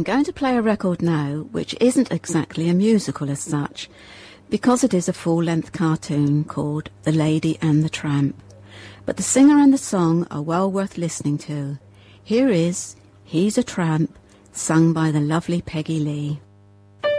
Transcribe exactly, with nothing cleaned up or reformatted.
I'm going to play a record now which isn't exactly a musical as such, because it is a full-length cartoon called The Lady and the Tramp. But the singer and the song are well worth listening to. Here is He's a Tramp, sung by the lovely Peggy Lee.